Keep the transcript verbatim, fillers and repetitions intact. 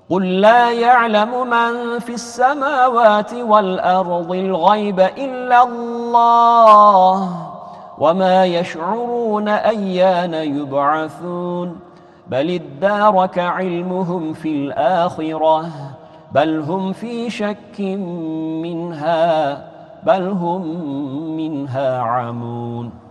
قل لا يعلم من في السماوات والأرض الغيب إلا الله وما يشعرون أيان يبعثون بل ادارك علمهم في الآخرة بل هم في شك منها بل هم منها عمون